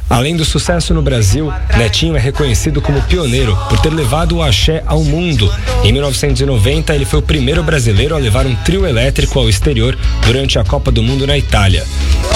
Além do sucesso no Brasil, Netinho é reconhecido como pioneiro por ter levado o axé ao mundo. Em 1990, ele foi o primeiro brasileiro a levar um trio elétrico ao exterior durante a Copa do Mundo na Itália.